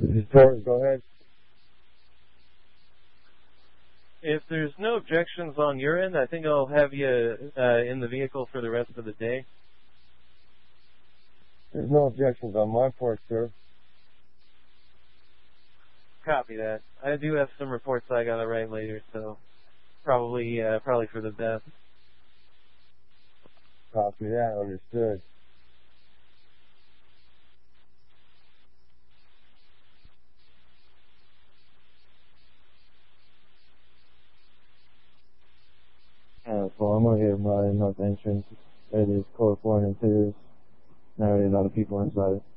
Torres, go ahead. If there's no objections on your end, I think I'll have you in the vehicle for the rest of the day. There's no objections on my part, sir. Copy that. I do have some reports I gotta write later, so probably for the best. Copy that, understood. Well, I'm gonna get my north entrance. It is code 4 and 2. Not really a lot of people inside.